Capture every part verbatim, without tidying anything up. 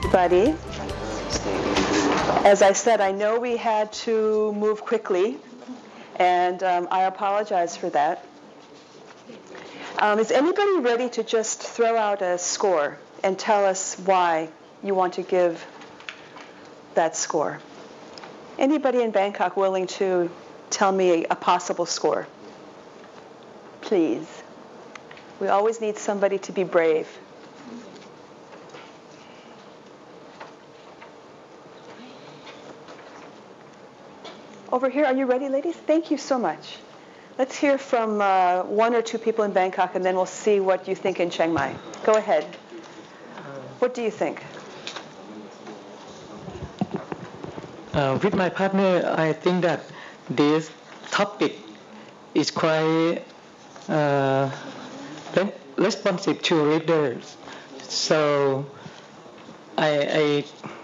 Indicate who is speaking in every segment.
Speaker 1: everybody. As I said, I know we had to move quickly, and um, I apologize for that. Um, is anybody ready to just throw out a score and tell us why you want to give that score? Anybody in Bangkok willing to tell me a possible score? Please. We always need somebody to be brave. Over here, are you ready, ladies? Thank you so much. Let's hear from uh, one or two people in Bangkok, and then we'll see what you think in Chiang Mai. Go ahead. What do you think?
Speaker 2: Uh, with my partner, I think that this topic is quite uh, responsive to readers. So I, I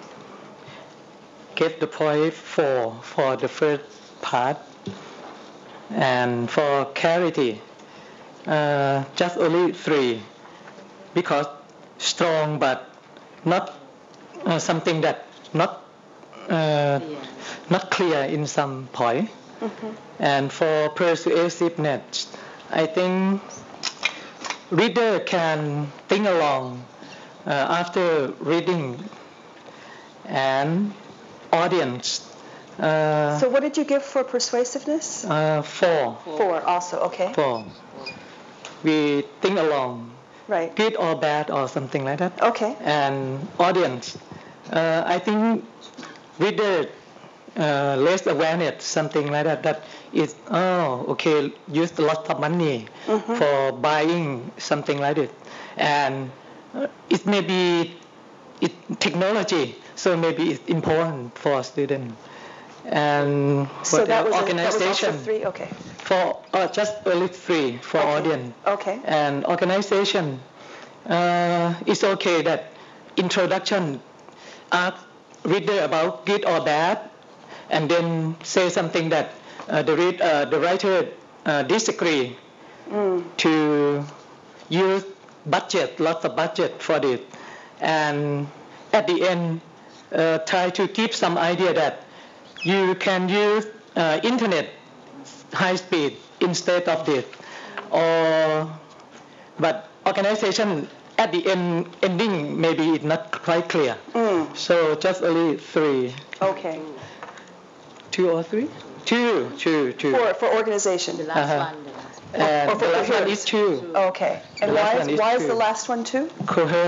Speaker 2: get the point four for the first part. And for clarity, uh, just only three, because strong but not uh, something that not uh, not clear in some point. Mm-hmm. And for persuasiveness, I think reader can think along uh, after reading, and audience.
Speaker 1: Uh, so what did you give for persuasiveness?
Speaker 2: Uh, four.
Speaker 1: Four also, okay.
Speaker 2: Four. We think along.
Speaker 1: Right.
Speaker 2: Good or bad or something like that.
Speaker 1: Okay.
Speaker 2: And audience. Uh, I think reader uh, less awareness, something like that, that is, oh, okay, use a lot of money mm-hmm. for buying something like it. And uh, it may be it, technology, so maybe it's important for students. And
Speaker 1: so
Speaker 2: for
Speaker 1: that
Speaker 2: the
Speaker 1: was
Speaker 2: organization,
Speaker 1: a, that was also three? Okay.
Speaker 2: For uh, just only three for
Speaker 1: okay.
Speaker 2: audience.
Speaker 1: Okay.
Speaker 2: And organization, uh, it's okay that introduction ask reader about good or bad, and then say something that uh, the read uh, the writer uh, disagree mm. to use budget, lots of budget for it, and at the end uh, try to give some idea that you can use uh, internet high speed instead of this, or but organization at the end ending maybe it's not quite clear. Mm. So just only three.
Speaker 1: Okay.
Speaker 2: Two or three? Two, two, two.
Speaker 1: For for organization.
Speaker 3: The last uh-huh. one. The last one.
Speaker 2: And
Speaker 1: or, or
Speaker 2: the last one is two.
Speaker 1: Okay. And why is, why is the last one two?
Speaker 2: Coherent.